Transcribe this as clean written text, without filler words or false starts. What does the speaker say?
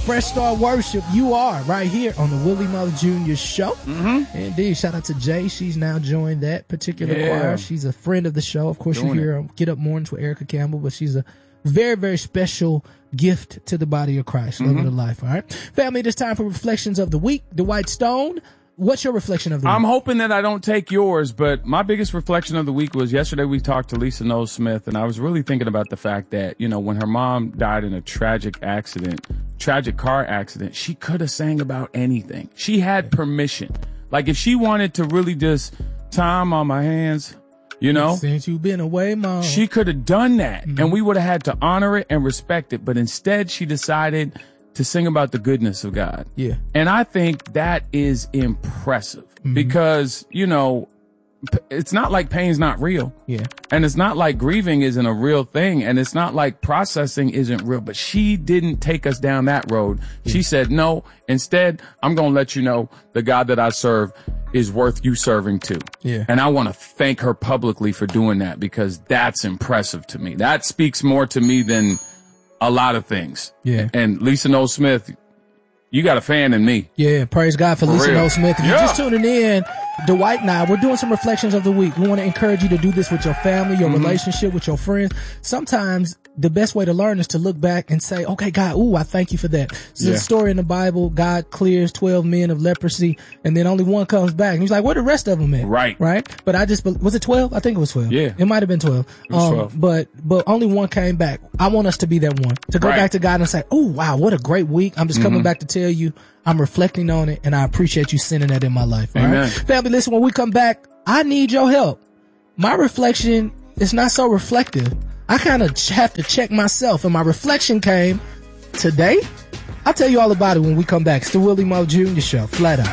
Fresh Start Worship. You are right here on the Willie Muller Jr. Show. Mm-hmm. Indeed. Shout out to Jay. She's now joined that particular choir. She's a friend of the show. Of course, you hear Get Up Mornings with Erica Campbell, but she's a very, very special gift to the body of Christ. Love of the life. All right. Family, it is time for Reflections of the Week. Dwight Stone, what's your reflection of the week? I'm hoping that I don't take yours, but my biggest reflection of the week was yesterday we talked to Lisa Noel Smith, and I was really thinking about the fact that, you know, when her mom died in a tragic car accident, she could have sang about anything. She had permission. Like if she wanted to really just time on my hands, you know, since you've been away, Mom, she could have done that and we would have had to honor it and respect it. But instead she decided to sing about the goodness of God. Yeah. And I think that is impressive because, you know, it's not like pain's not real. Yeah. And it's not like grieving isn't a real thing. And it's not like processing isn't real, but she didn't take us down that road. Yeah. She said, no, instead, I'm going to let you know the God that I serve is worth you serving too. Yeah. And I want to thank her publicly for doing that because that's impressive to me. That speaks more to me than a lot of things. Yeah. And Lisa Noel Smith, you got a fan in me. Yeah, praise God for Lisa real. Noel Smith. If you're just tuning in, Dwight and I, we're doing some reflections of the week. We want to encourage you to do this with your family, your relationship, with your friends. Sometimes the best way to learn is to look back and say, okay, God, I thank you for that. There's a story in the Bible. God clears 12 men of leprosy, and then only one comes back. And he's like, where the rest of them at? Right. But was it 12? I think it was 12. Yeah. It might have been 12. It was 12. But only one came back. I want us to be that one, to go back to God and say, oh, wow, what a great week. I'm just coming back to tell you I'm reflecting on it, and I appreciate you sending that in my life. Amen. All right? Family, listen, when we come back, I need your help. My reflection is not so reflective. I kind of have to check myself, and my reflection came today. I'll tell you all about it when we come back. It's the Willie Muller Jr. Show, flat out.